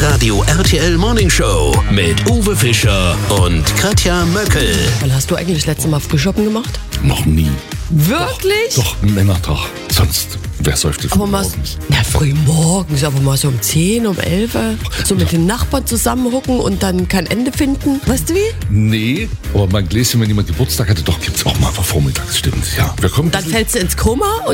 Radio RTL Morning Show mit Uwe Fischer und Katja Möckel. Wann hast du eigentlich das letzte Mal Frühschoppen gemacht? Noch nie. Wirklich? Doch, ein Männertag. Sonst, wer säuft Aber mal, früh morgens, aber mal so um 10, um 11, so mit den Nachbarn zusammenhocken und dann kein Ende finden. Weißt du wie? Nee, aber mein Gläschen, wenn jemand Geburtstag hatte, doch, gibt's auch mal vormittags, stimmt. Ja, wir kommen. Dann fällst du ins Koma